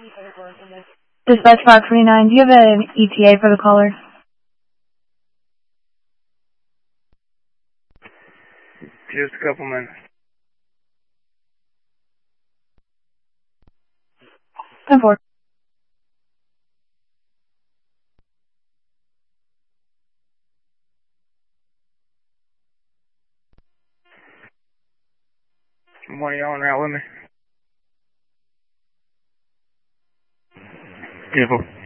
Dispatch 529, do you have an ETA for the caller? Just a couple minutes. 10-4. What are you on route with me? Beautiful.